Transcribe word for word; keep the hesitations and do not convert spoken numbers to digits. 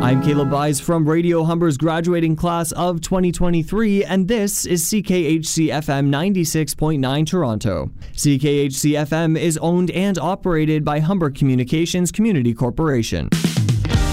I'm Caleb Buys from Radio Humber's graduating class of twenty twenty-three, and this is C K H C F M ninety-six point nine Toronto. C K H C F M is owned and operated by Humber Communications Community Corporation.